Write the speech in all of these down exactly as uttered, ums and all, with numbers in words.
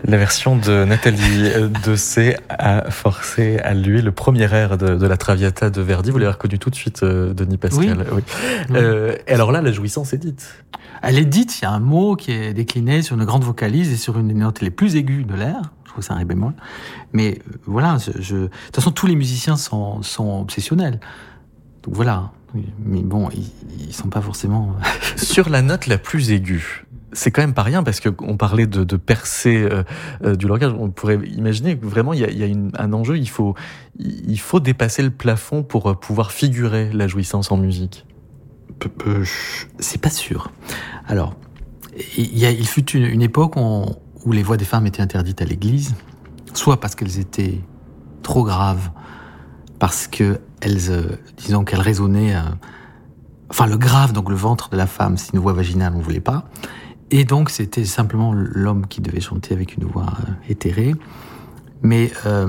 La version de Nathalie Dessay a forcé à lui le premier air de, de la Traviata de Verdi. Vous l'avez reconnu tout de suite, euh, Denis Pascal. Oui. oui. oui. Euh, et alors là, la jouissance est dite. Elle est dite, il y a un mot qui est décliné sur une grande vocalise et sur une des notes les plus aiguës de l'air. Je trouve que c'est un ré bémol. Mais euh, voilà, je, je... de toute façon, tous les musiciens sont, sont obsessionnels. Donc voilà. Mais bon, ils, ils sont pas forcément... Sur la note la plus aiguë, c'est quand même pas rien, parce qu'on parlait de, de percer euh, euh, du langage. On pourrait imaginer que vraiment, il y a, il y a une, un enjeu. Il faut, il faut dépasser le plafond pour pouvoir figurer la jouissance en musique. C'est pas sûr. Alors, il, y a, il fut une, une époque où, on, où les voix des femmes étaient interdites à l'église, soit parce qu'elles étaient trop graves, parce que elles, euh, disons qu'elles résonnaient, euh, enfin le grave, donc le ventre de la femme, c'est une voix vaginale, on voulait pas, et donc c'était simplement l'homme qui devait chanter avec une voix euh, éthérée. Mais euh,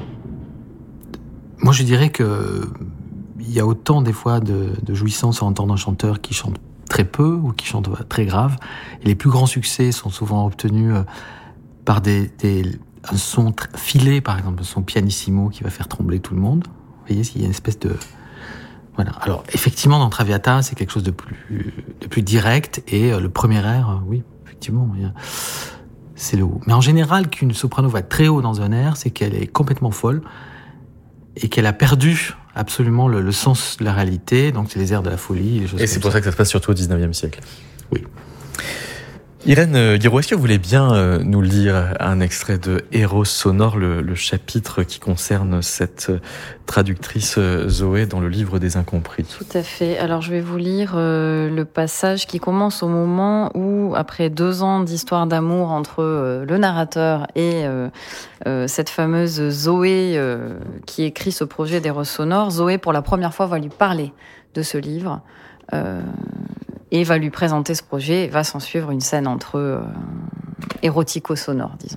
moi je dirais que il y a autant des fois de, de jouissance en entendant un chanteur qui chante très peu ou qui chante très grave. Et les plus grands succès sont souvent obtenus par des, des, un son filé, par exemple, un son pianissimo qui va faire trembler tout le monde. Vous voyez, il y a une espèce de... Voilà. Alors, effectivement, dans Traviata, c'est quelque chose de plus, de plus direct. Et le premier air, oui, effectivement, c'est le haut. Mais en général, qu'une soprano va très haut dans un air, c'est qu'elle est complètement folle et qu'elle a perdu absolument le, le sens de la réalité, donc c'est les airs de la folie. Les choses et c'est pour ça. ça que ça se passe surtout au dix-neuvième siècle. Oui. Irène Guiraud, est-ce que vous voulez bien nous lire un extrait de Héros sonore, le, le chapitre qui concerne cette traductrice Zoé dans le livre des Incompris? Tout à fait. Alors je vais vous lire euh, le passage qui commence au moment où, après deux ans d'histoire d'amour entre euh, le narrateur et euh, euh, cette fameuse Zoé euh, qui écrit ce projet d'Héros sonore, Zoé pour la première fois va lui parler de ce livre. Euh, et va lui présenter ce projet, va s'en suivre une scène entre eux, euh, érotico-sonore, disons.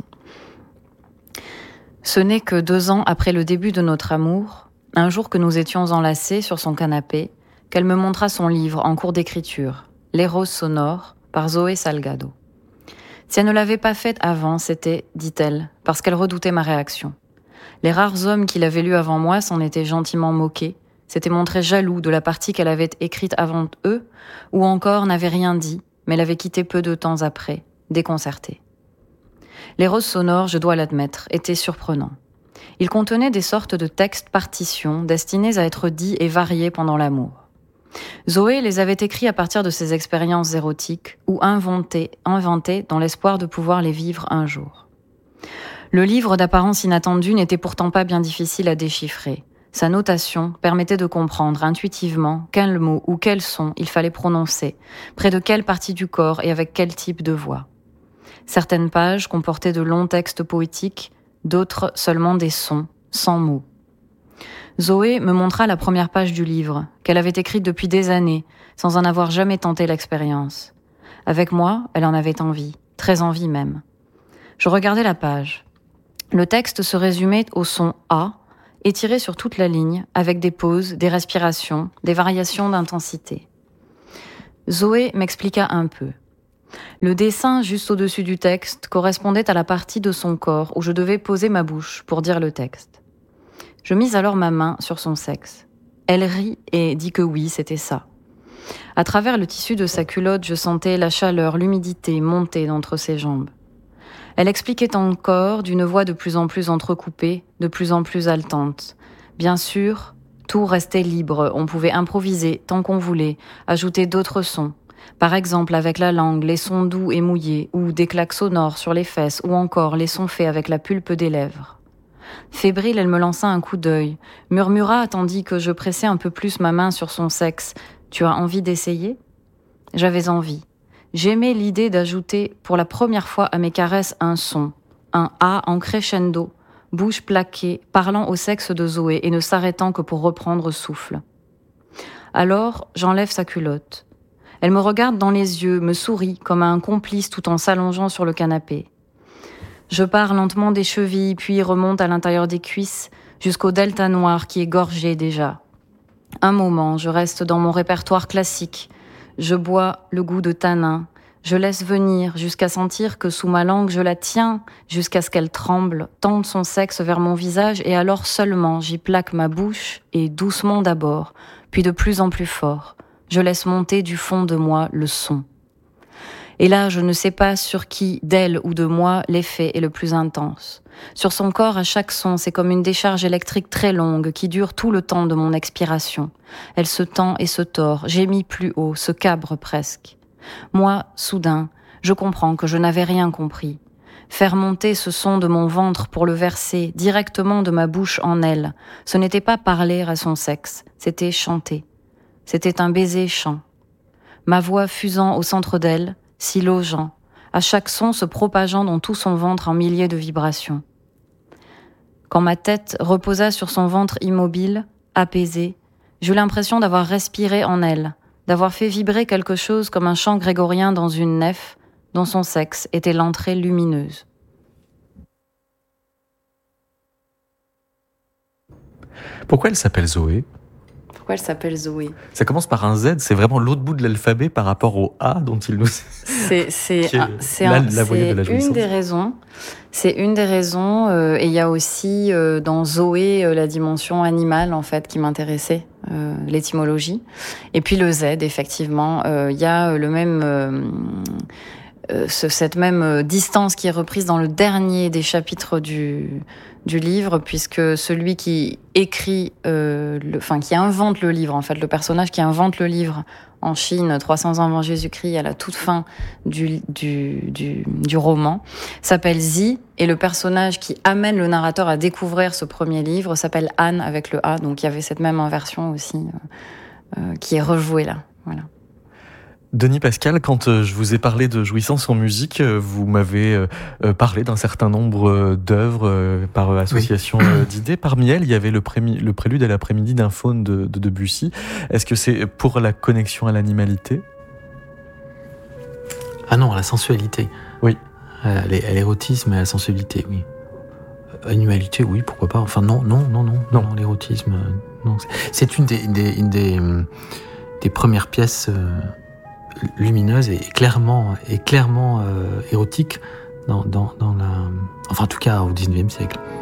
Ce n'est que deux ans après le début de notre amour, un jour que nous étions enlacés sur son canapé, qu'elle me montra son livre en cours d'écriture, L'Héros sonore, par Zoé Salgado. Si elle ne l'avait pas fait avant, c'était, dit-elle, parce qu'elle redoutait ma réaction. Les rares hommes qui l'avaient lu avant moi s'en étaient gentiment moqués, s'était montré jaloux de la partie qu'elle avait écrite avant eux, ou encore n'avait rien dit, mais l'avait quittée peu de temps après, déconcertée. L'Héros sonore, je dois l'admettre, était surprenant. Il contenait des sortes de textes partitions destinés à être dits et variés pendant l'amour. Zoé les avait écrits à partir de ses expériences érotiques ou inventés, inventés dans l'espoir de pouvoir les vivre un jour. Le livre d'apparence inattendue n'était pourtant pas bien difficile à déchiffrer. Sa notation permettait de comprendre intuitivement quel mot ou quel son il fallait prononcer, près de quelle partie du corps et avec quel type de voix. Certaines pages comportaient de longs textes poétiques, d'autres seulement des sons, sans mots. Zoé me montra la première page du livre, qu'elle avait écrite depuis des années, sans en avoir jamais tenté l'expérience. Avec moi, elle en avait envie, très envie même. Je regardais la page. Le texte se résumait au son A, étiré sur toute la ligne, avec des pauses, des respirations, des variations d'intensité. Zoé m'expliqua un peu. Le dessin juste au-dessus du texte correspondait à la partie de son corps où je devais poser ma bouche pour dire le texte. Je mis alors ma main sur son sexe. Elle rit et dit que oui, c'était ça. À travers le tissu de sa culotte, je sentais la chaleur, l'humidité monter d'entre ses jambes. Elle expliquait encore d'une voix de plus en plus entrecoupée, de plus en plus haletante. Bien sûr, tout restait libre, on pouvait improviser tant qu'on voulait, ajouter d'autres sons. Par exemple avec la langue, les sons doux et mouillés, ou des claques sonores sur les fesses, ou encore les sons faits avec la pulpe des lèvres. Fébrile, elle me lança un coup d'œil, murmura tandis que je pressais un peu plus ma main sur son sexe. « Tu as envie d'essayer ?» J'avais envie. J'aimais l'idée d'ajouter pour la première fois à mes caresses un son, un A en crescendo, bouche plaquée, parlant au sexe de Zoé et ne s'arrêtant que pour reprendre souffle. Alors, j'enlève sa culotte. Elle me regarde dans les yeux, me sourit comme à un complice tout en s'allongeant sur le canapé. Je pars lentement des chevilles, puis remonte à l'intérieur des cuisses, jusqu'au delta noir qui est gorgé déjà. Un moment, je reste dans mon répertoire classique. Je bois le goût de tanin. Je laisse venir jusqu'à sentir que sous ma langue je la tiens, jusqu'à ce qu'elle tremble, tende son sexe vers mon visage et alors seulement j'y plaque ma bouche et doucement d'abord, puis de plus en plus fort, je laisse monter du fond de moi le son. Et là, je ne sais pas sur qui, d'elle ou de moi, l'effet est le plus intense. Sur son corps, à chaque son, c'est comme une décharge électrique très longue qui dure tout le temps de mon expiration. Elle se tend et se tord, gémit plus haut, se cabre presque. Moi, soudain, je comprends que je n'avais rien compris. Faire monter ce son de mon ventre pour le verser directement de ma bouche en elle, ce n'était pas parler à son sexe, c'était chanter. C'était un baiser chant. Ma voix fusant au centre d'elle, si logeant, à chaque son se propageant dans tout son ventre en milliers de vibrations. Quand ma tête reposa sur son ventre immobile, apaisé, j'eus l'impression d'avoir respiré en elle, d'avoir fait vibrer quelque chose comme un chant grégorien dans une nef dont son sexe était l'entrée lumineuse. Pourquoi elle s'appelle Zoé ? Pourquoi elle s'appelle Zoé ? Ça commence par un Z, c'est vraiment l'autre bout de l'alphabet par rapport au A dont il nous... C'est, c'est, un, c'est, la, un, la c'est de la une des raisons. C'est une des raisons. Euh, et il y a aussi euh, dans Zoé euh, la dimension animale en fait qui m'intéressait, euh, l'étymologie. Et puis le Z, effectivement, il euh, y a le même... Euh, Euh, ce, cette même euh, distance qui est reprise dans le dernier des chapitres du, du livre, puisque celui qui écrit, euh, le, enfin qui invente le livre, en fait, le personnage qui invente le livre en Chine, trois cents ans avant Jésus-Christ, à la toute fin du, du, du, du roman, s'appelle Zi, et le personnage qui amène le narrateur à découvrir ce premier livre s'appelle Anne avec le A, donc il y avait cette même inversion aussi euh, euh, qui est rejouée là, voilà. Denis Pascal, quand je vous ai parlé de jouissance en musique, vous m'avez parlé d'un certain nombre d'œuvres par association oui. d'idées. Parmi elles, il y avait le, pré- le prélude à l'après-midi d'un faune de, de Debussy. Est-ce que c'est pour la connexion à l'animalité ? Ah non, à la sensualité. Oui. À l'érotisme et à la sensualité, oui. Animalité, oui, pourquoi pas. Enfin, non, non, non, non. Non, non l'érotisme, non. C'est une des, une des, une des, des premières pièces... lumineuse et clairement, et clairement euh, érotique dans, dans, dans la... Enfin, en tout cas, au dix-neuvième siècle.